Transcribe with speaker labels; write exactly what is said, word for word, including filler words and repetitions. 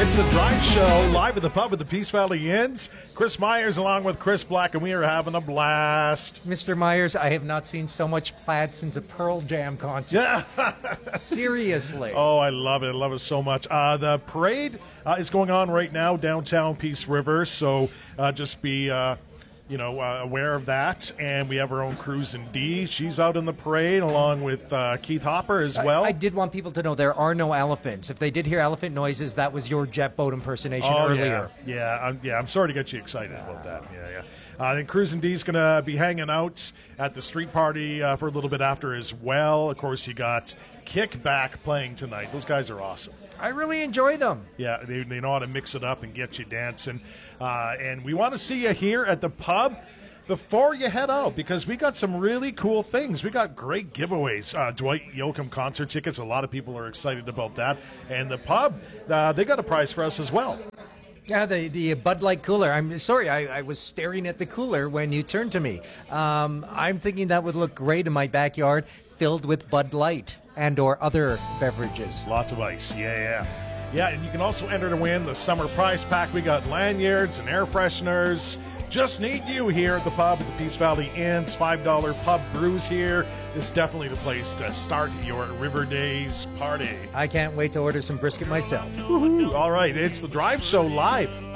Speaker 1: It's the Drive Show, live at the pub at the Peace Valley Inns. Chris Myers along with Chris Black, and we are having a blast.
Speaker 2: Mister Myers, I have not seen so much plaid since a Pearl Jam concert.
Speaker 1: Yeah.
Speaker 2: Seriously.
Speaker 1: Oh, I love it. I love it so much. Uh, the parade uh, is going on right now downtown Peace River, so uh, just be... Uh, you know, uh, aware of that. And we have our own Cruisin' D. She's out in the parade along with uh, Keith Hopper as well.
Speaker 2: I, I did want people to know there are no elephants. If they did hear elephant noises, that was your jet boat impersonation
Speaker 1: oh,
Speaker 2: earlier.
Speaker 1: Yeah, yeah, I'm, yeah, I'm sorry to get you excited about that. Yeah, yeah. Uh, I think Cruisin' D is going to be hanging out at the street party uh, for a little bit after as well. Of course, you got Kickback playing tonight. Those guys are awesome.
Speaker 2: I really enjoy them.
Speaker 1: Yeah, they, they know how to mix it up and get you dancing. Uh, and we want to see you here at the pub before you head out, because we got some really cool things. We got great giveaways. Uh, Dwight Yoakam concert tickets. A lot of people are excited about that. And the pub, uh, they got a prize for us as well.
Speaker 2: Yeah, the, the Bud Light cooler. I'm sorry, I, I was staring at the cooler when you turned to me. Um, I'm thinking that would look great in my backyard, filled with Bud Light and or other beverages.
Speaker 1: Lots of ice. Yeah, yeah. Yeah, and you can also enter to win the summer prize pack. We got lanyards and air fresheners. Just need you here at the pub at the Peace Valley Inns. five dollar pub brews here. This is definitely the place to start your River Days party.
Speaker 2: I can't wait to order some brisket myself.
Speaker 1: Woo-hoo. All right, it's the Drive Show live.